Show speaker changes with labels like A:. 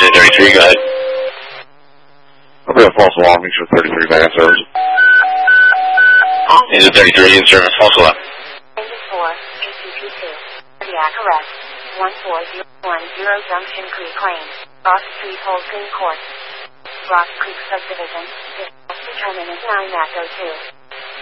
A: 33, go ahead.
B: I'll be a false alarm, make sure 33 back in service.
A: Is it 33 in service? False alarm.
C: 94, ACP2, cardiac arrest, 14010 Junction Creek Lane, Rock Street, Holcomb Court, Rock Creek Subdivision, terminus 9 at 02.